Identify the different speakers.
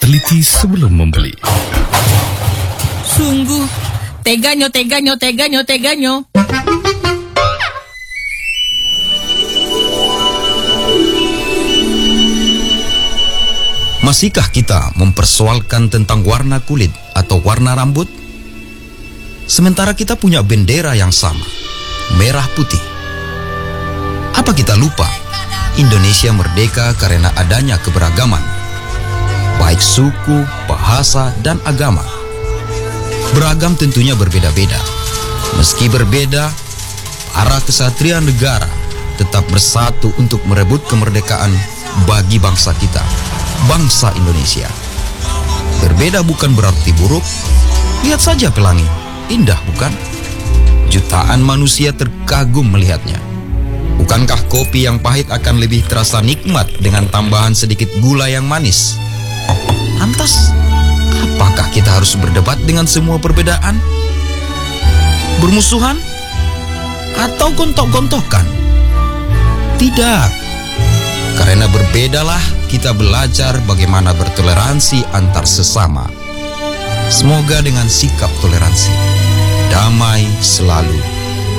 Speaker 1: teliti sebelum membeli.
Speaker 2: Sungguh, teganya.
Speaker 3: Masihkah kita mempersoalkan tentang warna kulit atau warna rambut? Sementara kita punya bendera yang sama, merah putih. Apa kita lupa? Indonesia merdeka karena adanya keberagaman, baik suku, bahasa, dan agama. Beragam tentunya berbeda-beda. Meski berbeda, para kesatria negara tetap bersatu untuk merebut kemerdekaan bagi bangsa kita, bangsa Indonesia. Berbeda bukan berarti buruk. Lihat saja pelangi, indah bukan? Jutaan manusia terkagum melihatnya. Bukankah kopi yang pahit akan lebih terasa nikmat dengan tambahan sedikit gula yang manis? Lantas, apakah kita harus berdebat dengan semua perbedaan? Bermusuhan? Atau gontok-gontokan? Tidak. Karena berbedalah kita belajar bagaimana bertoleransi antar sesama. Semoga dengan sikap toleransi, damai selalu